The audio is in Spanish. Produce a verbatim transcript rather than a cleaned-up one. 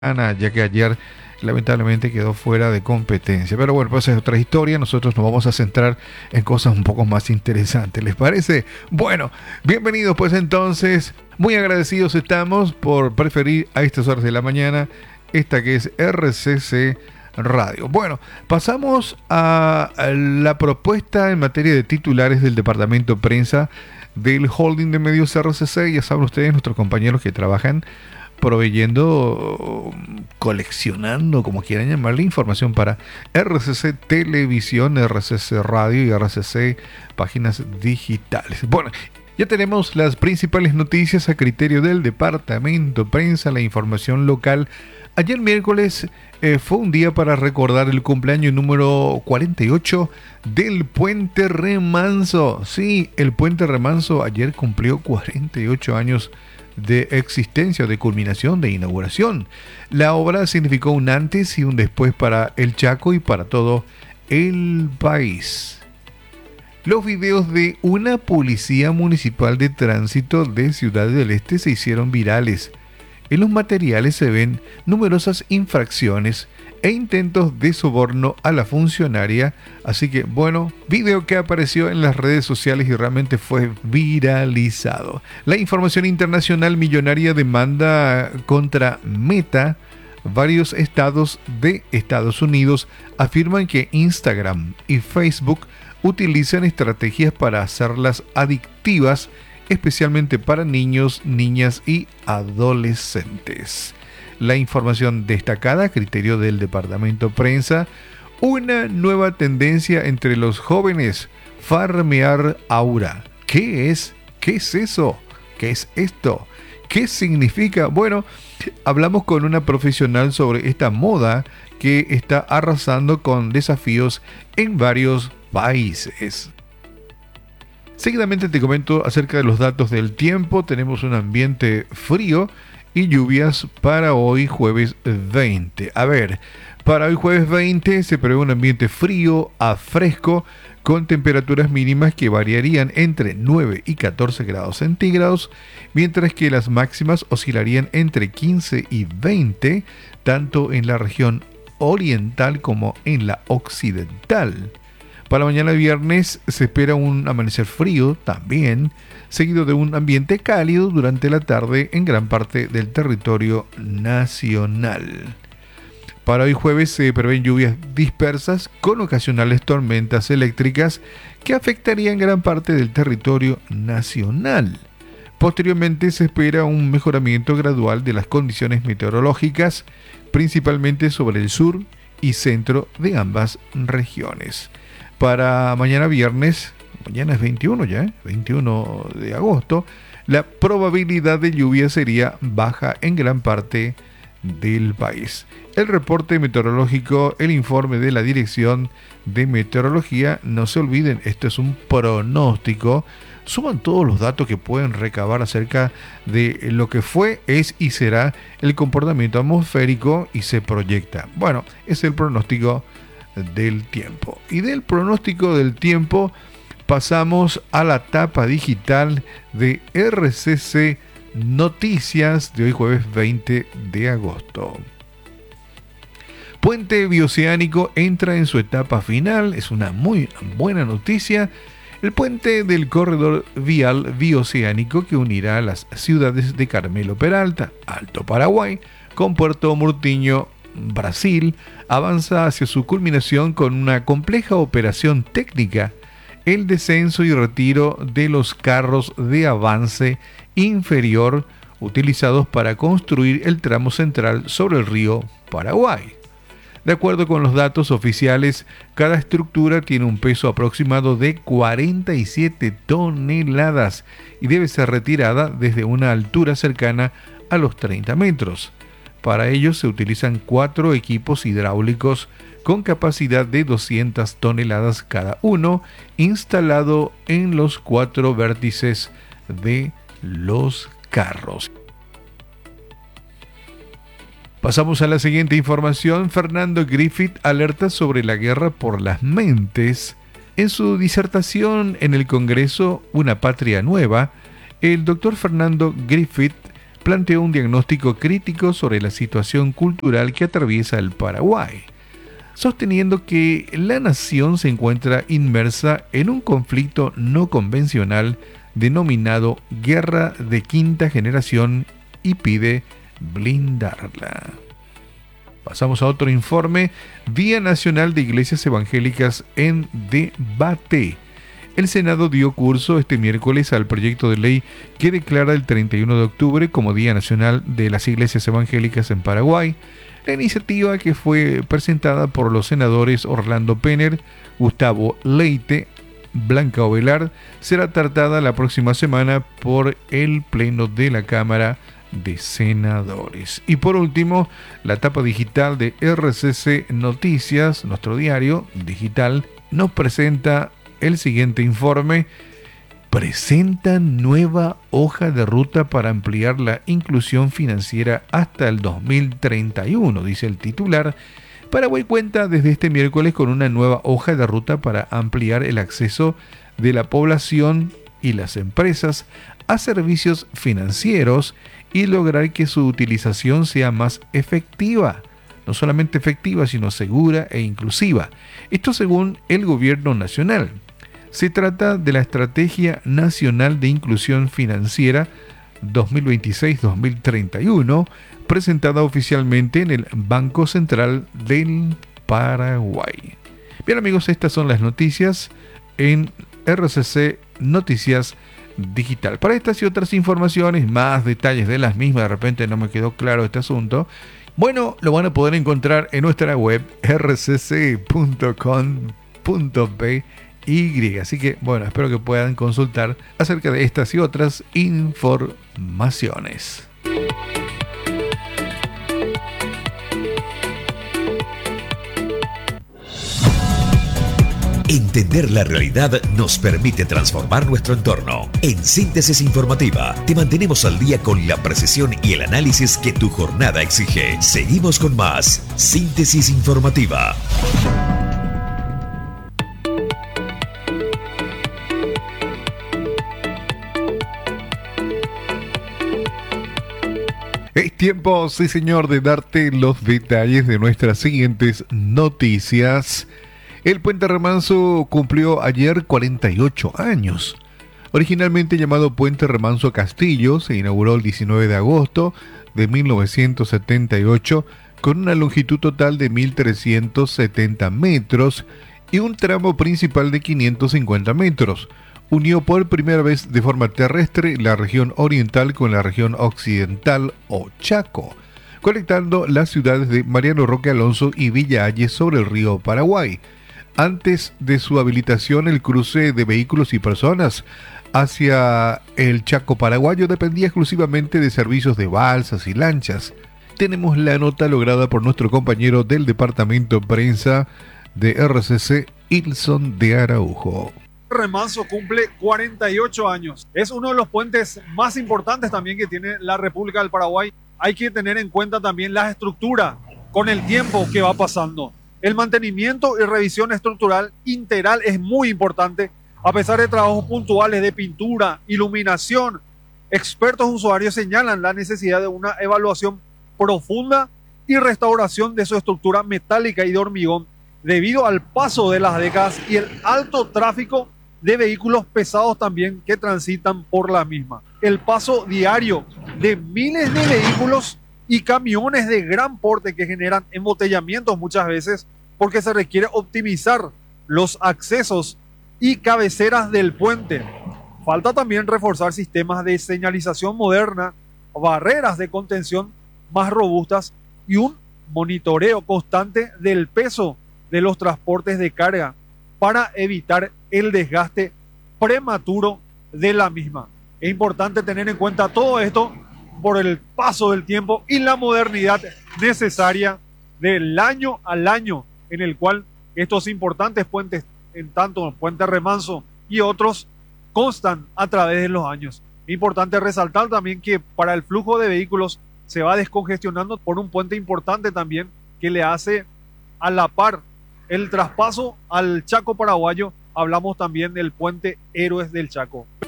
ya que ayer lamentablemente quedó fuera de competencia. Pero bueno, pues es otra historia. Nosotros nos vamos a centrar en cosas un poco más interesantes. ¿Les parece? Bueno, bienvenidos pues entonces. Muy agradecidos estamos por preferir a estas horas de la mañana esta que es R C C Radio. Bueno, pasamos a la propuesta en materia de titulares del Departamento de Prensa del Holding de Medios R C C. Ya saben ustedes, nuestros compañeros que trabajan proveyendo, coleccionando, como quieran llamarle, información para R C C Televisión, R C C Radio y R C C Páginas Digitales. Bueno, ya tenemos las principales noticias a criterio del Departamento Prensa, la información local. Ayer miércoles eh, fue un día para recordar el cumpleaños número cuarenta y ocho del Puente Remanso. Sí, el Puente Remanso ayer cumplió cuarenta y ocho años de existencia, de culminación, de inauguración. La obra significó un antes y un después para el Chaco y para todo el país. Los videos de una policía municipal de tránsito de Ciudad del Este se hicieron virales. En los materiales se ven numerosas infracciones e intentos de soborno a la funcionaria. Así que, bueno, video que apareció en las redes sociales y realmente fue viralizado. La información internacional: millonaria demanda contra Meta. Varios estados de Estados Unidos afirman que Instagram y Facebook utilizan estrategias para hacerlas adictivas, especialmente para niños, niñas y adolescentes. La información destacada a criterio del Departamento Prensa: una nueva tendencia entre los jóvenes, farmear aura. ¿Qué es? ¿Qué es eso? ¿Qué es esto? ¿Qué significa? Bueno, hablamos con una profesional sobre esta moda que está arrasando con desafíos en varios países. Seguidamente te comento acerca de los datos del tiempo. Tenemos un ambiente frío y lluvias para hoy jueves veinte. A ver, para hoy jueves veinte se prevé un ambiente frío a fresco con temperaturas mínimas que variarían entre nueve y catorce grados centígrados, mientras que las máximas oscilarían entre quince y veinte, tanto en la región oriental como en la occidental. Para mañana viernes se espera un amanecer frío también, seguido de un ambiente cálido durante la tarde en gran parte del territorio nacional. Para hoy jueves se prevén lluvias dispersas con ocasionales tormentas eléctricas que afectarían gran parte del territorio nacional. Posteriormente se espera un mejoramiento gradual de las condiciones meteorológicas, principalmente sobre el sur y centro de ambas regiones. Para mañana viernes, mañana es veintiuno ya, ¿eh? veintiuno de agosto, la probabilidad de lluvia sería baja en gran parte del país. El reporte meteorológico, el informe de la Dirección de Meteorología, no se olviden, esto es un pronóstico. Suman todos los datos que pueden recabar acerca de lo que fue, es y será el comportamiento atmosférico y se proyecta. Bueno, es el pronóstico del tiempo. Y del pronóstico del tiempo pasamos a la tapa digital de R C C Noticias de hoy jueves veinte de agosto. Puente bioceánico entra en su etapa final. Es una muy buena noticia. El puente del corredor vial bioceánico que unirá las ciudades de Carmelo Peralta, Alto Paraguay, con Puerto Murtinho, Brasil, avanza hacia su culminación con una compleja operación técnica: el descenso y retiro de los carros de avance inferior utilizados para construir el tramo central sobre el río Paraguay. De acuerdo con los datos oficiales, cada estructura tiene un peso aproximado de cuarenta y siete toneladas y debe ser retirada desde una altura cercana a los treinta metros. Para ello se utilizan cuatro equipos hidráulicos con capacidad de doscientas toneladas cada uno, instalado en los cuatro vértices de los carros. Pasamos a la siguiente información. Fernando Griffith alerta sobre la guerra por las mentes. En su disertación en el Congreso Una Patria Nueva, el doctor Fernando Griffith planteó un diagnóstico crítico sobre la situación cultural que atraviesa el Paraguay, sosteniendo que la nación se encuentra inmersa en un conflicto no convencional denominado Guerra de Quinta Generación y pide blindarla. Pasamos a otro informe. Día Nacional de Iglesias Evangélicas en debate. El Senado dio curso este miércoles al proyecto de ley que declara el treinta y uno de octubre como Día Nacional de las Iglesias Evangélicas en Paraguay. La iniciativa, que fue presentada por los senadores Orlando Penner, Gustavo Leite, Blanca Ovelar, será tratada la próxima semana por el Pleno de la Cámara de Senadores. Y por último, la tapa digital de R C C Noticias, nuestro diario digital, nos presenta el siguiente informe. Presentan nueva hoja de ruta para ampliar la inclusión financiera hasta el dos mil treinta y uno, dice el titular. Paraguay cuenta desde este miércoles con una nueva hoja de ruta para ampliar el acceso de la población y las empresas a servicios financieros y lograr que su utilización sea más efectiva. No solamente efectiva, sino segura e inclusiva. Esto según el gobierno nacional. Se trata de la Estrategia Nacional de Inclusión Financiera dos mil veintiséis a dos mil treinta y uno, presentada oficialmente en el Banco Central del Paraguay. Bien amigos, estas son las noticias en R C C Noticias Digital. Para estas y otras informaciones, más detalles de las mismas, de repente no me quedó claro este asunto, bueno, lo van a poder encontrar en nuestra web r c c punto com punto b y. Así que, bueno, espero que puedan consultar acerca de estas y otras informaciones. Entender la realidad nos permite transformar nuestro entorno. En Síntesis Informativa te mantenemos al día con la precisión y el análisis que tu jornada exige. Seguimos con más Síntesis Informativa. Es tiempo, sí señor, de darte los detalles de nuestras siguientes noticias. El Puente Remanso cumplió ayer cuarenta y ocho años. Originalmente llamado Puente Remanso Castillo, se inauguró el diecinueve de agosto de mil novecientos setenta y ocho con una longitud total de mil trescientos setenta metros y un tramo principal de quinientos cincuenta metros. Unió por primera vez de forma terrestre la región oriental con la región occidental o Chaco, conectando las ciudades de Mariano Roque Alonso y Villa Ayes sobre el río Paraguay. Antes de su habilitación, el cruce de vehículos y personas hacia el Chaco paraguayo dependía exclusivamente de servicios de balsas y lanchas. Tenemos la nota lograda por nuestro compañero del departamento prensa de R C C, Ilson de Araujo. Remanso cumple cuarenta y ocho años. Es uno de los puentes más importantes también que tiene la República del Paraguay. Hay que tener en cuenta también la estructura con el tiempo que va pasando. El mantenimiento y revisión estructural integral es muy importante. A pesar de trabajos puntuales de pintura, iluminación, expertos usuarios señalan la necesidad de una evaluación profunda y restauración de su estructura metálica y de hormigón, debido al paso de las décadas y el alto tráfico de vehículos pesados también que transitan por la misma. El paso diario de miles de vehículos y camiones de gran porte que generan embotellamientos muchas veces porque se requiere optimizar los accesos y cabeceras del puente. Falta también reforzar sistemas de señalización moderna, barreras de contención más robustas y un monitoreo constante del peso de los transportes de carga para evitar el desgaste prematuro de la misma. Es importante tener en cuenta todo esto por el paso del tiempo y la modernidad necesaria del año al año en el cual estos importantes puentes, en tanto Puente Remanso y otros, constan a través de los años. Es importante resaltar también que para el flujo de vehículos se va descongestionando por un puente importante también que le hace a la par el traspaso al Chaco paraguayo. Hablamos también del puente Héroes del Chaco.